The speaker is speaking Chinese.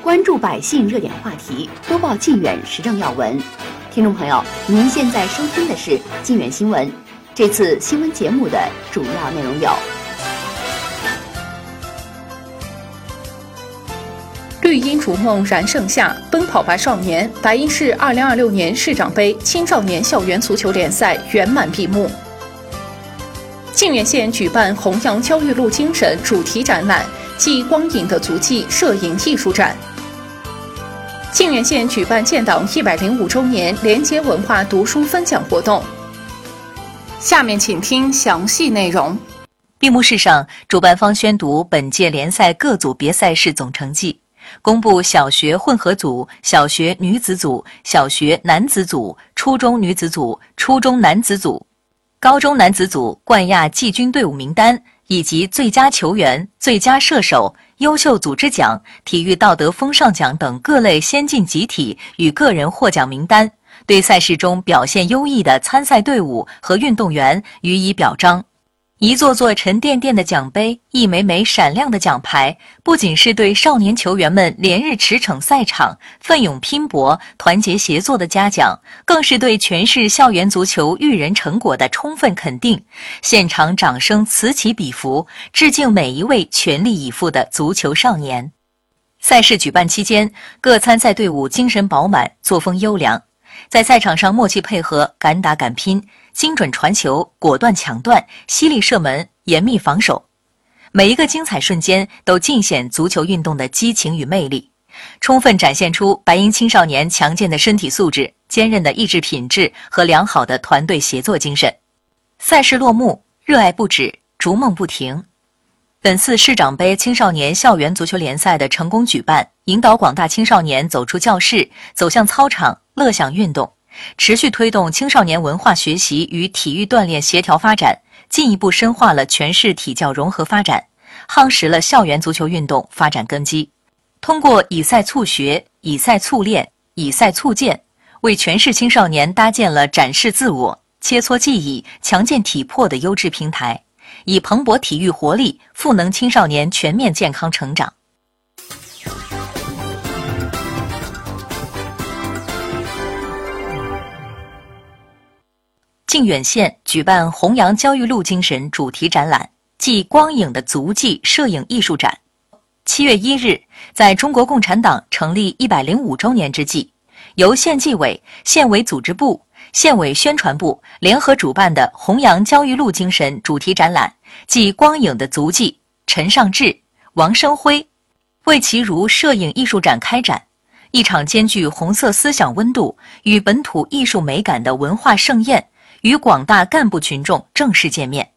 关注百姓热点话题，播报靖远时政要闻。听众朋友，您现在收听的是靖远新闻。这次新闻节目的主要内容有： 绿茵逐梦燃盛夏，奔跑吧少年！白银市2026年市长杯青少年校园足球联赛圆满闭幕。靖远县举办弘扬焦裕禄精神主题展览暨光影的足迹摄影艺术展。靖远县举办建党105周年廉洁文化读书分享活动。下面请听详细内容。 闭幕式上，主办方宣读本届联赛各组别赛事总成绩，公布小学混合组、小学女子组、小学男子组、初中女子组、初中男子组、高中男子组冠亚季军队伍名单，以及最佳球员、最佳射手、优秀组织奖、体育道德风尚奖等各类先进集体与个人获奖名单，对赛事中表现优异的参赛队伍和运动员予以表彰。一座座沉甸甸的奖杯，一枚枚闪亮的奖牌，不仅是对少年球员们连日驰骋赛场、奋勇拼搏、团结协作的嘉奖，更是对全市校园足球育人成果的充分肯定。现场掌声此起彼伏，致敬每一位全力以赴的足球少年。赛事举办期间，各参赛队伍精神饱满，作风优良，在赛场上默契配合，敢打敢拼，精准传球，果断抢断，犀利射门，严密防守。每一个精彩瞬间都尽显足球运动的激情与魅力，充分展现出白银青少年强健的身体素质、坚韧的意志品质和良好的团队协作精神。赛事落幕，热爱不止，逐梦不停。本次市长杯青少年校园足球联赛的成功举办，引导广大青少年走出教室，走向操场，乐享运动，持续推动青少年文化学习与体育锻炼协调发展，进一步深化了全市体教融合发展，夯实了校园足球运动发展根基。通过以赛促学、以赛促练、以赛促建，为全市青少年搭建了展示自我、切磋技艺、强健体魄的优质平台，以蓬勃体育活力赋能青少年全面健康成长。靖远县举办弘扬焦裕禄精神主题展览暨光影的足迹摄影艺术展。7月1日，在中国共产党成立105周年之际，由县纪委、县委组织部、县委宣传部联合主办的弘扬焦裕禄精神主题展览暨光影的足迹陈尚志、王生辉为其如摄影艺术展开展，一场兼具红色思想温度与本土艺术美感的文化盛宴与广大干部群众正式见面。